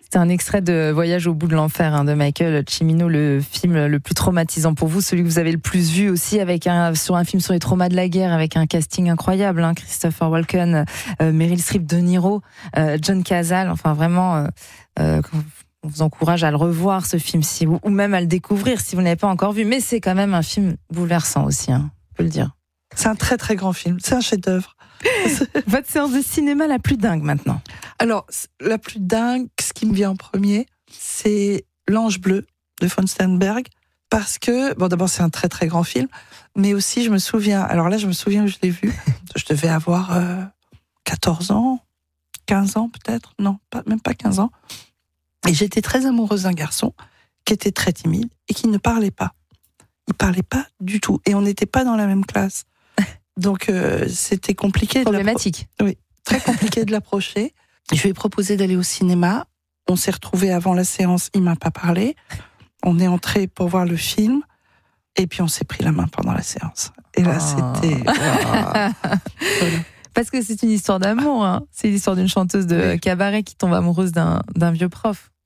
C'est un extrait de Voyage au bout de l'enfer de Michael Cimino, le film le plus traumatisant pour vous, celui que vous avez le plus vu aussi, sur un film sur les traumas de la guerre, avec un casting incroyable, Christopher Walken, Meryl Streep, De Niro, John Cazale, enfin vraiment, on vous encourage à le revoir ce film, ou même à le découvrir si vous ne l'avez pas encore vu, mais c'est quand même un film bouleversant aussi, on peut le dire. C'est un très très grand film, c'est un chef-d'œuvre. Votre séance de cinéma la plus dingue maintenant? Alors, la plus dingue, ce qui me vient en premier, c'est L'Ange bleu de von Sternberg, parce que, bon, d'abord c'est un très très grand film, mais aussi je me souviens où je l'ai vu, je devais avoir 14 ans, 15 ans peut-être, non, même pas 15 ans, et j'étais très amoureuse d'un garçon qui était très timide et qui ne parlait pas. Il parlait pas du tout, et on n'était pas dans la même classe. Donc c'était compliqué. Problématique. Oui, très compliqué de l'approcher. Je lui ai proposé d'aller au cinéma. On s'est retrouvés avant la séance, il m'a pas parlé. On est entrés pour voir le film. Et puis on s'est pris la main pendant la séance. Et là, c'était... Voilà. Parce que c'est une histoire d'amour. C'est l'histoire d'une chanteuse de cabaret qui tombe amoureuse d'un vieux prof.